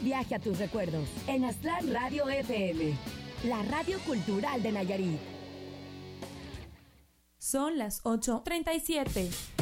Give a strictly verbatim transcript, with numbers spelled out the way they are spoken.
Viaje a tus recuerdos en Aztlán Radio F M, la radio cultural de Nayarit. Son las ocho treinta y siete.